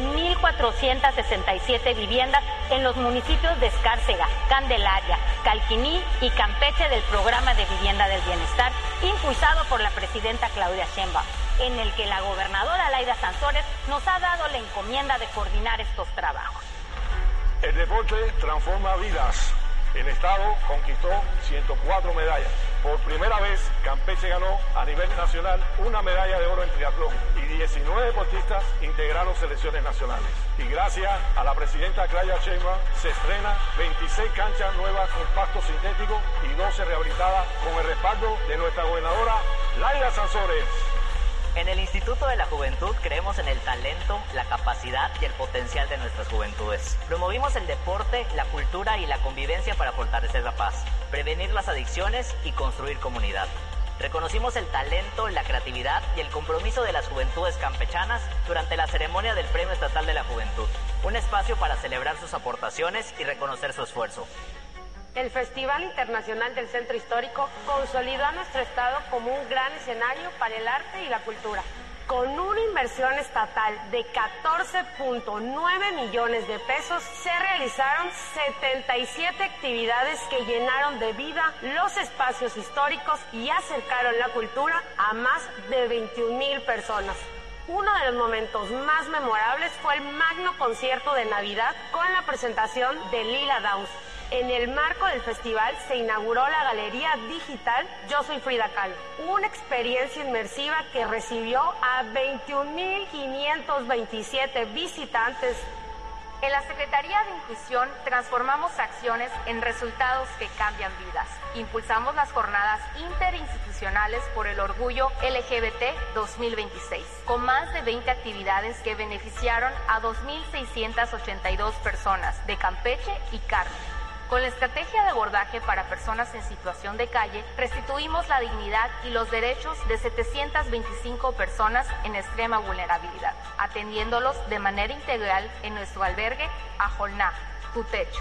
1,467 viviendas en los municipios de Escárcega, Candelaria, Calquiní y Campeche del Programa de Vivienda del Bienestar, impulsado por la presidenta Claudia Sheinbaum, en el que la gobernadora Laida Sansores nos ha dado la encomienda de coordinar estos trabajos. El deporte transforma vidas. El Estado conquistó 104 medallas. Por primera vez, Campeche ganó a nivel nacional una medalla de oro en triatlón y 19 deportistas integraron selecciones nacionales. Y gracias a la presidenta Claudia Sheinbaum se estrena 26 canchas nuevas con pasto sintético y 12 rehabilitadas con el respaldo de nuestra gobernadora Laida Sansores. En el Instituto de la Juventud creemos en el talento, la capacidad y el potencial de nuestras juventudes. Promovimos el deporte, la cultura y la convivencia para fortalecer la paz, prevenir las adicciones y construir comunidad. Reconocimos el talento, la creatividad y el compromiso de las juventudes campechanas durante la ceremonia del Premio Estatal de la Juventud, un espacio para celebrar sus aportaciones y reconocer su esfuerzo. El Festival Internacional del Centro Histórico consolidó a nuestro estado como un gran escenario para el arte y la cultura. Con una inversión estatal de 14.9 millones de pesos, se realizaron 77 actividades que llenaron de vida los espacios históricos y acercaron la cultura a más de 21,000 personas. Uno de los momentos más memorables fue el magno concierto de Navidad con la presentación de Lila Downs. En el marco del festival se inauguró la galería digital Yo Soy Frida Kahlo, una experiencia inmersiva que recibió a 21,527 visitantes. En la Secretaría de Inclusión transformamos acciones en resultados que cambian vidas. Impulsamos las jornadas interinstitucionales por el orgullo LGBT 2026, con más de 20 actividades que beneficiaron a 2,682 personas de Campeche y Carmen. Con la estrategia de abordaje para personas en situación de calle, restituimos la dignidad y los derechos de 725 personas en extrema vulnerabilidad, atendiéndolos de manera integral en nuestro albergue Ajolná, Tu Techo.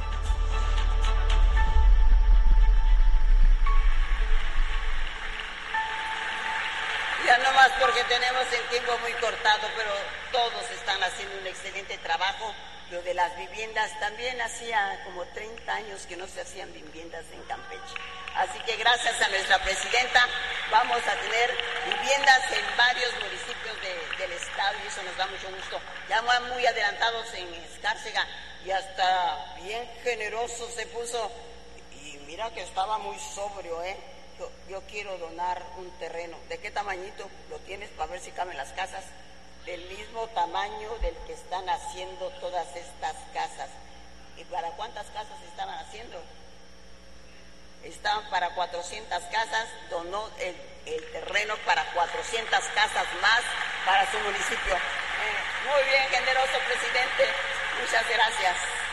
Ya no más porque tenemos el tiempo muy cortado, pero todos están haciendo un excelente trabajo. Lo de las viviendas, también hacía como 30 años que no se hacían viviendas en Campeche. Así que gracias a nuestra presidenta vamos a tener viviendas en varios municipios del estado y eso nos da mucho gusto. Ya muy adelantados en Escárcega y hasta bien generoso se puso. Y mira que estaba muy sobrio, ¿eh? Yo quiero donar un terreno. ¿De qué tamañito lo tienes para ver si caben las casas? Del mismo tamaño del que están haciendo todas estas casas. ¿Y para cuántas casas estaban haciendo? Estaban para 400 casas, donó el terreno para 400 casas más para su municipio. Muy bien, generoso presidente, muchas gracias.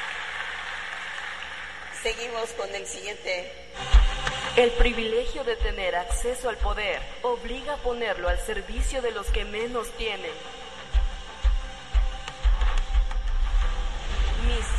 Seguimos con el siguiente. El privilegio de tener acceso al poder obliga a ponerlo al servicio de los que menos tienen.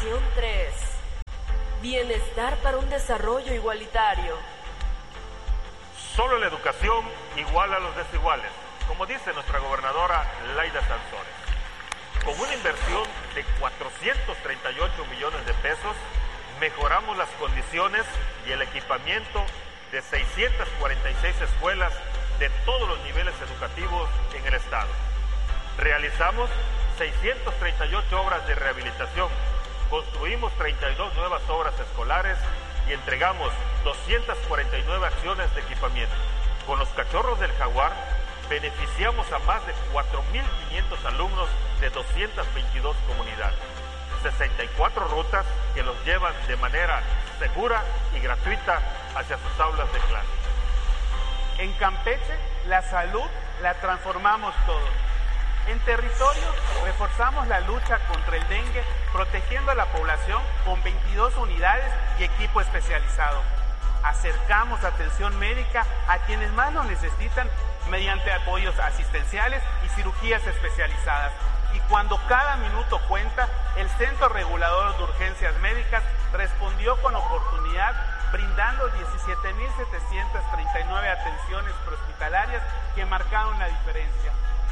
Misión 3. Bienestar para un desarrollo igualitario. Solo la educación iguala a los desiguales, como dice nuestra gobernadora Laida Sansores. Con una inversión de 438 millones de pesos, mejoramos las condiciones y el equipamiento de 646 escuelas de todos los niveles educativos en el estado. Realizamos 638 obras de rehabilitación, construimos 32 nuevas obras escolares y entregamos 249 acciones de equipamiento. Con los Cachorros del Jaguar beneficiamos a más de 4.500 alumnos de 222 comunidades, 64 rutas que los llevan de manera segura y gratuita hacia sus aulas de clase. En Campeche, la salud la transformamos todos. En territorio, reforzamos la lucha contra el dengue, protegiendo a la población con 22 unidades y equipo especializado. Acercamos atención médica a quienes más lo necesitan mediante apoyos asistenciales y cirugías especializadas. Y cuando cada minuto cuenta, el Centro Regulador de Urgencias Médicas respondió con oportunidad, brindando 17.739 atenciones prehospitalarias que marcaron la diferencia.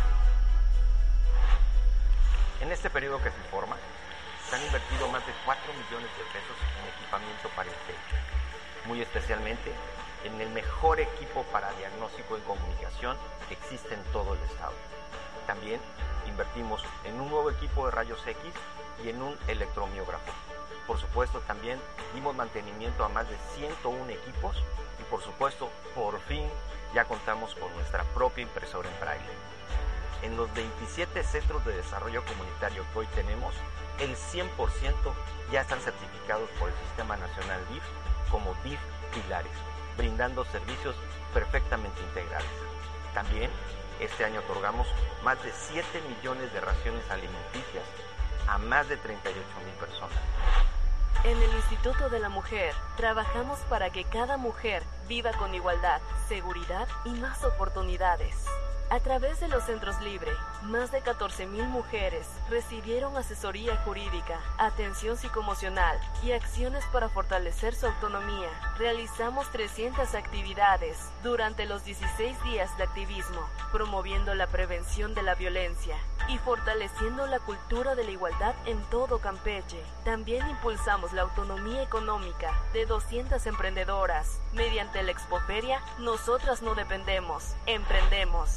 En este periodo que se informa, se han invertido más de 4 millones de pesos en equipamiento para el techo, muy especialmente en el mejor equipo para diagnóstico y comunicación que existe en todo el estado. También invertimos en un nuevo equipo de rayos X y en un electromiógrafo. Por supuesto, también dimos mantenimiento a más de 101 equipos y por supuesto, por fin, ya contamos con nuestra propia impresora en braille. En los 27 centros de desarrollo comunitario que hoy tenemos, el 100% ya están certificados por el Sistema Nacional DIF como DIF Pilares, brindando servicios perfectamente integrales. También este año otorgamos más de 7 millones de raciones alimenticias a más de 38,000 personas. En el Instituto de la Mujer, trabajamos para que cada mujer viva con igualdad, seguridad y más oportunidades. A través de los centros Libre, más de 14,000 mujeres recibieron asesoría jurídica, atención psicoemocional y acciones para fortalecer su autonomía. Realizamos 300 actividades durante los 16 días de activismo, promoviendo la prevención de la violencia y fortaleciendo la cultura de la igualdad en todo Campeche. También impulsamos la autonomía económica de 200 emprendedoras. Mediante la Expoferia, nosotras no dependemos, emprendemos.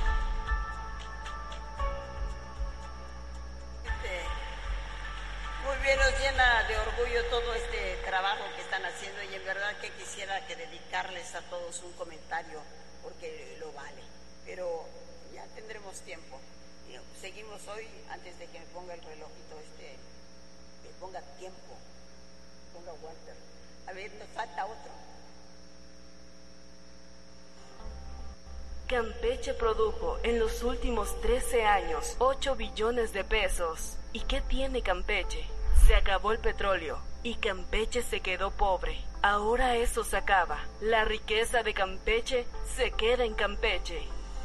Muy bien, nos llena de orgullo todo este trabajo que están haciendo y en verdad que quisiera que dedicarles a todos un comentario porque lo vale, pero ya tendremos tiempo. Seguimos hoy, antes de que me ponga el relojito me ponga tiempo, ponga Walter. A ver, nos falta otro. Campeche produjo en los últimos 13 años 8 billones de pesos. ¿Y qué tiene Campeche? Se acabó el petróleo y Campeche se quedó pobre. Ahora eso se acaba. La riqueza de Campeche se queda en Campeche.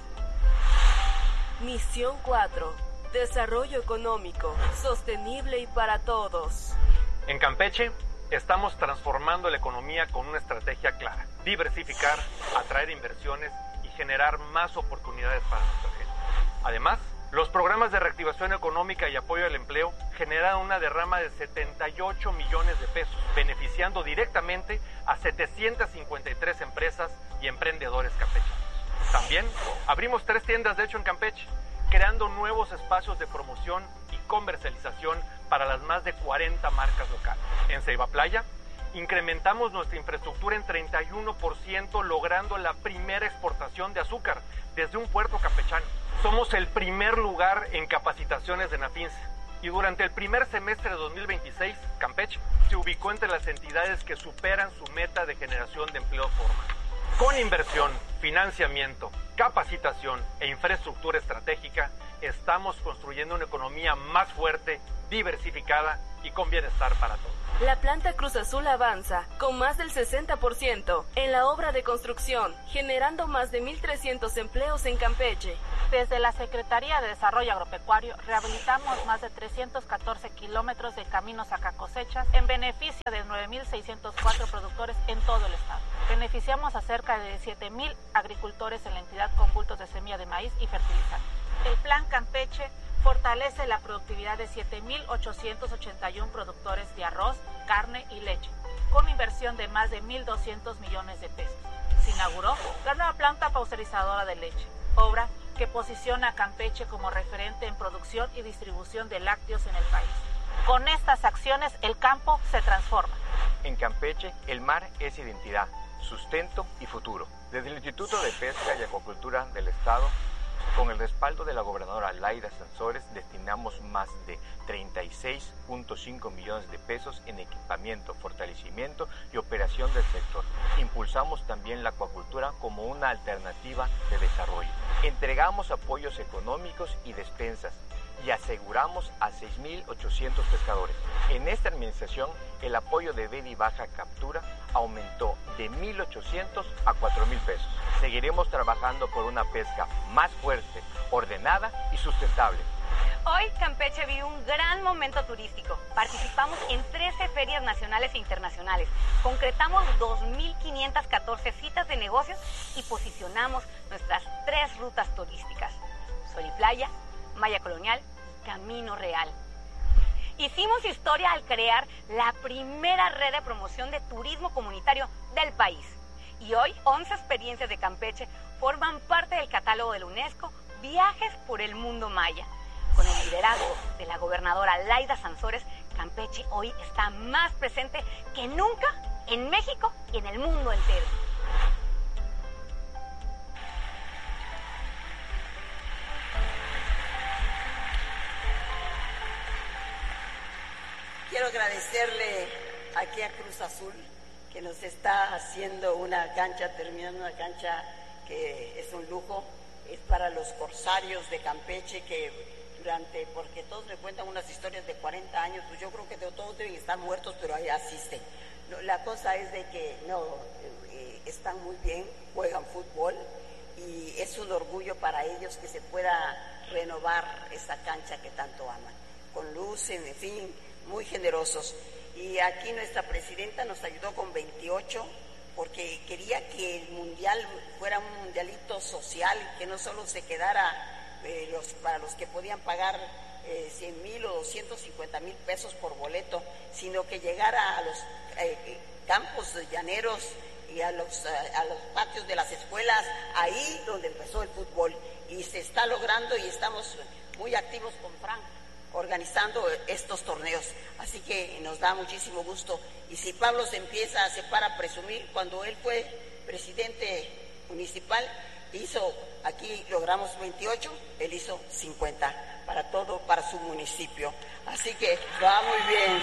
Misión 4. Desarrollo económico, sostenible y para todos. En Campeche estamos transformando la economía con una estrategia clara. Diversificar, atraer inversiones y generar más oportunidades para nuestra gente. Además, los programas de reactivación económica y apoyo al empleo generaron una derrama de 78 millones de pesos, beneficiando directamente a 753 empresas y emprendedores campechanos. También abrimos 3 tiendas de hecho en Campeche, creando nuevos espacios de promoción y comercialización para las más de 40 marcas locales. En Ceiba Playa, incrementamos nuestra infraestructura en 31%, logrando la primera exportación de azúcar desde un puerto campechano. Somos el primer lugar en capacitaciones de NAFINSE y durante el primer semestre de 2026, Campeche se ubicó entre las entidades que superan su meta de generación de empleo formal. Con inversión, financiamiento, capacitación e infraestructura estratégica, estamos construyendo una economía más fuerte, diversificada y con bienestar para todos. La planta Cruz Azul avanza con más del 60% en la obra de construcción, generando más de 1,300 empleos en Campeche. Desde la Secretaría de Desarrollo Agropecuario rehabilitamos más de 314 kilómetros de caminos sacacosechas en beneficio de 9,604 productores en todo el estado. Beneficiamos a cerca de 7,000 agricultores en la entidad con bultos de semilla de maíz y fertilizantes. El Plan Campeche fortalece la productividad de 7,881 productores de arroz, carne y leche, con inversión de más de 1,200 millones de pesos. Se inauguró la nueva planta pasteurizadora de leche, obra que posiciona a Campeche como referente en producción y distribución de lácteos en el país. Con estas acciones, el campo se transforma. En Campeche, el mar es identidad, sustento y futuro. Desde el Instituto de Pesca y Acuacultura del Estado, con el respaldo de la gobernadora Laida Sansores, destinamos más de 36.5 millones de pesos en equipamiento, fortalecimiento y operación del sector. Impulsamos también la acuacultura como una alternativa de desarrollo. Entregamos apoyos económicos y despensas y aseguramos a 6,800 pescadores. En esta administración, el apoyo de veda y baja captura aumentó de 1,800 a 4,000 pesos. Seguiremos trabajando por una pesca más fuerte, ordenada y sustentable. Hoy Campeche vive un gran momento turístico. Participamos en 13 ferias nacionales e internacionales. Concretamos 2,514 citas de negocios y posicionamos nuestras 3 rutas turísticas: Sol y Playa, Maya Colonial, Camino Real. Hicimos historia al crear la primera red de promoción de turismo comunitario del país. Y hoy 11 experiencias de Campeche forman parte del catálogo de la UNESCO Viajes por el Mundo Maya. Con el liderazgo de la gobernadora Laida Sansores, Campeche hoy está más presente que nunca en México y en el mundo entero. Quiero agradecerle aquí a Cruz Azul que nos está haciendo una cancha, terminando una cancha que es un lujo, es para los corsarios de Campeche que porque todos me cuentan unas historias de 40 años, pues yo creo que todos deben estar muertos, pero ahí asisten. No, la cosa es de que están muy bien, juegan fútbol y es un orgullo para ellos que se pueda renovar esa cancha que tanto aman, con luz, en fin, muy generosos. Y aquí nuestra presidenta nos ayudó con 28 porque quería que el mundial fuera un mundialito social, que no solo se quedara para los que podían pagar 100,000 o 250,000 pesos por boleto, sino que llegara a los campos llaneros y a los patios de las escuelas, ahí donde empezó el fútbol. Y se está logrando y estamos muy activos con Frank organizando estos torneos, así que nos da muchísimo gusto. Y si Pablo se para a presumir, cuando él fue presidente municipal, aquí logramos 28, él hizo 50 para su municipio, así que va muy bien.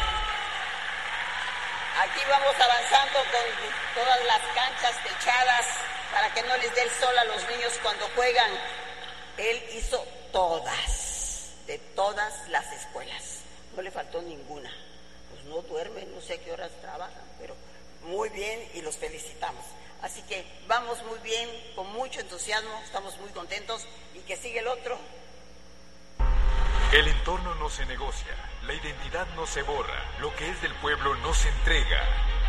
Aquí vamos avanzando con todas las canchas techadas para que no les dé el sol a los niños cuando juegan. Él hizo de todas las escuelas, no le faltó ninguna. Pues no duermen, no sé a qué horas trabajan, pero muy bien y los felicitamos. Así que vamos muy bien, con mucho entusiasmo, estamos muy contentos y que sigue el otro. El entorno no se negocia, la identidad no se borra, lo que es del pueblo no se entrega.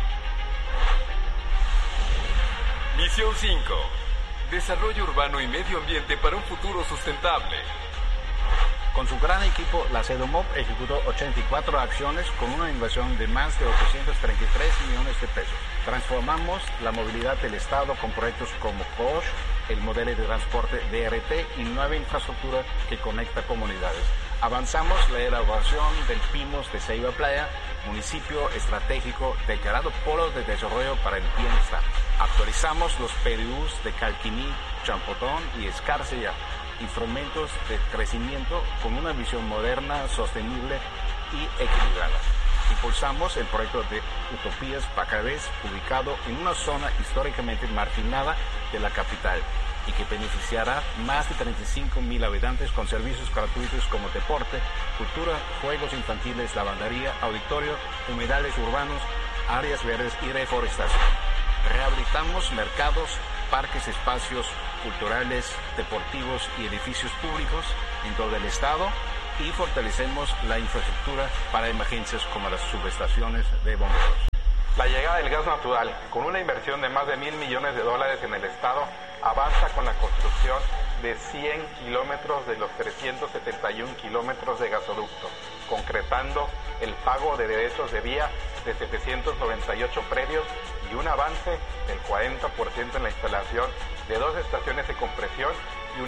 Misión 5. Desarrollo urbano y medio ambiente para un futuro sustentable. Con su gran equipo, la CEDOMOP ejecutó 84 acciones con una inversión de más de 833 millones de pesos. Transformamos la movilidad del Estado con proyectos como COSH, el modelo de transporte DRT y nueva infraestructura que conecta comunidades. Avanzamos la elaboración del PIMOS de Ceiba Playa, municipio estratégico declarado polo de desarrollo para el bienestar. Actualizamos los PDUs de Calquiní, Champotón y Escárcega, instrumentos de crecimiento con una visión moderna, sostenible y equilibrada. Impulsamos el proyecto de Utopías Pacabés, ubicado en una zona históricamente marginada de la capital. y que beneficiará más de 35,000 habitantes con servicios gratuitos como deporte, cultura, juegos infantiles, lavandería, auditorio, humedales urbanos, áreas verdes y reforestación. Rehabilitamos mercados, parques, espacios culturales, deportivos y edificios públicos en todo el estado y fortalecemos la infraestructura para emergencias como las subestaciones de bomberos. La llegada del gas natural, con una inversión de más de $1,000 millones en el estado, avanza con la construcción de 100 kilómetros de los 371 kilómetros de gasoducto, concretando el pago de derechos de vía de 798 predios y un avance del 40% en la instalación de 2 estaciones de compresión